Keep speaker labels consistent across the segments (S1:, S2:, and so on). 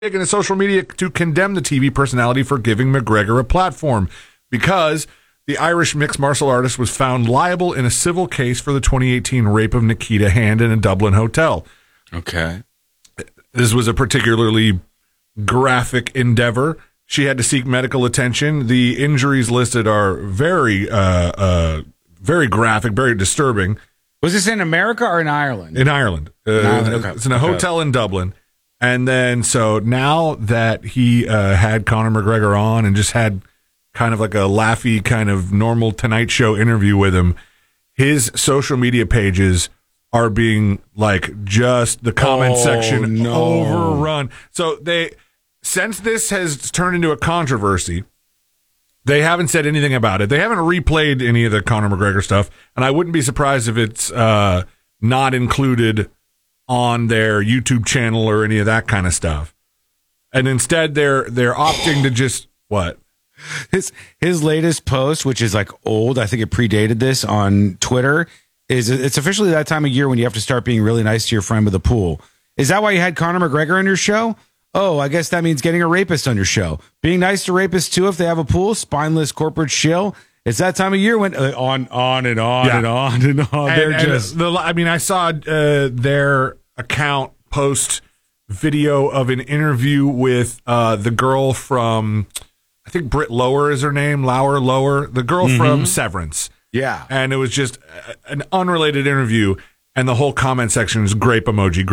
S1: taken to social media to condemn the TV personality for giving McGregor a platform because the Irish mixed martial artist was found liable in a civil case for the 2018 rape of Nikita Hand in a Dublin hotel.
S2: Okay.
S1: This was a particularly graphic endeavor. She had to seek medical attention. The injuries listed are very graphic, very disturbing.
S2: Was this in America or in Ireland?
S1: In Ireland.
S2: Okay.
S1: It's in a hotel in Dublin. And then, so now that he had Conor McGregor on and just had kind of like a laughy, kind of normal Tonight Show interview with him, his social media pages are being like just the comment section overrun. So since this has turned into a controversy, they haven't said anything about it. They haven't replayed any of the Conor McGregor stuff, and I wouldn't be surprised if it's not included on their YouTube channel or any of that kind of stuff. And instead, they're opting to just what?
S2: His latest post, which is like old, I think it predated this on Twitter, it's officially that time of year when you have to start being really nice to your friend with a pool. Is that why you had Conor McGregor on your show? Oh, I guess that means getting a rapist on your show. Being nice to rapists too if they have a pool, spineless corporate shill. It's that time of year when on and on and on and on.
S1: I saw their account post video of an interview with the girl from, I think Britt Lower is her name, Lower, the girl from Severance.
S2: Yeah.
S1: And it was just an unrelated interview, and the whole comment section is grape emoji,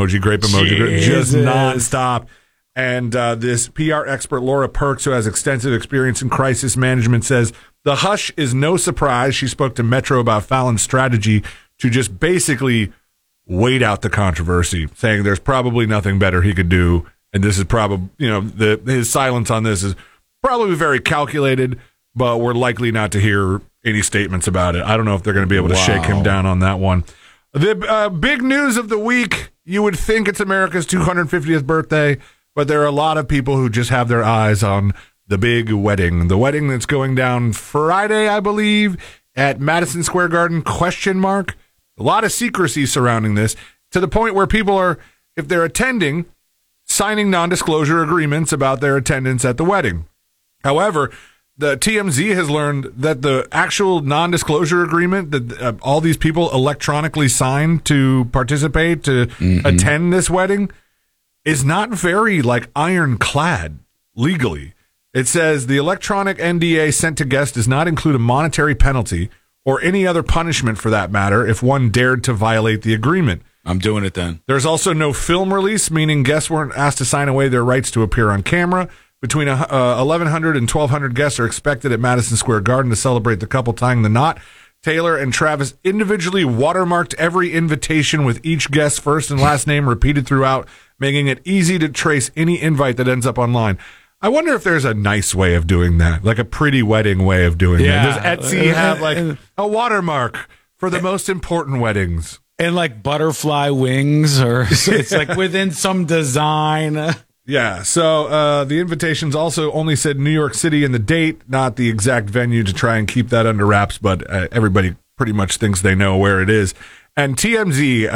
S1: just nonstop. And this PR expert, Laura Perks, who has extensive experience in crisis management, says, the hush is no surprise. She spoke to Metro about Fallon's strategy to just basically wait out the controversy, saying there's probably nothing better he could do. And this is probably, his silence on this is probably very calculated, but we're likely not to hear any statements about it. I don't know if they're going to be able to shake him down on that one. The big news of the week, you would think it's America's 250th birthday, but there are a lot of people who just have their eyes on the big wedding. The wedding that's going down Friday, I believe, at Madison Square Garden, ? A lot of secrecy surrounding this, to the point where people are, if they're attending, signing non-disclosure agreements about their attendance at the wedding. However, the TMZ has learned that the actual non-disclosure agreement that all these people electronically signed to participate, to attend this wedding, is not very ironclad legally. It says the electronic NDA sent to guests does not include a monetary penalty or any other punishment for that matter if one dared to violate the agreement.
S2: I'm doing it then.
S1: There's also no film release, meaning guests weren't asked to sign away their rights to appear on camera. Between 1,100 and 1,200 guests are expected at Madison Square Garden to celebrate the couple tying the knot. Taylor and Travis individually watermarked every invitation with each guest's first and last name repeated throughout, making it easy to trace any invite that ends up online. I wonder if there's a nice way of doing that, like a pretty wedding way of doing that. Does Etsy have a watermark for the most important weddings?
S2: And butterfly wings, or it's within some design.
S1: Yeah, so the invitations also only said New York City and the date, not the exact venue, to try and keep that under wraps, but everybody pretty much thinks they know where it is. And TMZ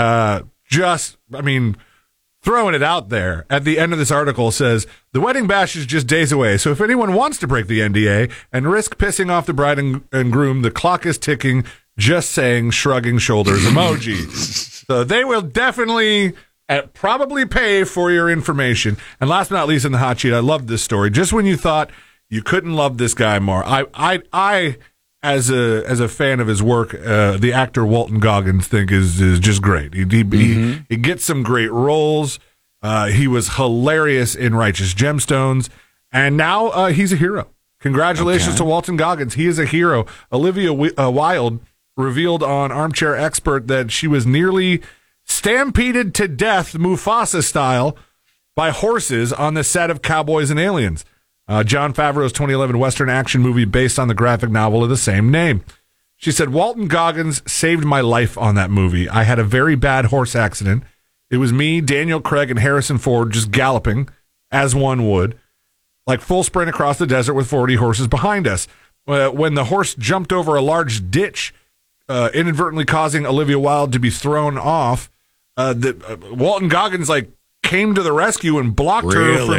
S1: throwing it out there at the end of this article says, the wedding bash is just days away, so if anyone wants to break the NDA and risk pissing off the bride and groom, the clock is ticking, just saying, shrugging shoulders emoji. So they will definitely probably pay for your information. And last but not least in the hot sheet, I love this story. Just when you thought you couldn't love this guy more, I as a fan of his work, the actor Walton Goggins think is just great. He gets some great roles. He was hilarious in Righteous Gemstones, and now he's a hero. Congratulations to Walton Goggins. He is a hero. Olivia Wilde revealed on Armchair Expert that she was nearly stampeded to death, Mufasa style, by horses on the set of Cowboys and Aliens, Jon Favreau's 2011 Western action movie based on the graphic novel of the same name. She said, Walton Goggins saved my life on that movie. I had a very bad horse accident. It was me, Daniel Craig, and Harrison Ford just galloping, as one would, like full sprint across the desert with 40 horses behind us. When the horse jumped over a large ditch, inadvertently causing Olivia Wilde to be thrown off, Walton Goggins came to the rescue and blocked her
S2: Really?
S1: from